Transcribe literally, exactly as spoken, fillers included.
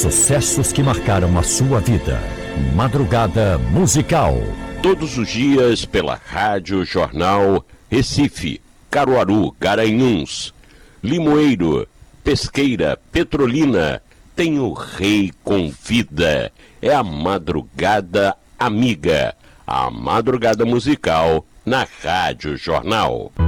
sucessos que marcaram a sua vida. Madrugada Musical. Todos os dias pela Rádio Jornal Recife, Caruaru, Garanhuns, Limoeiro, Pesqueira, Petrolina. Tem o Rei Convida. É a Madrugada Amiga. A Madrugada Musical na Rádio Jornal.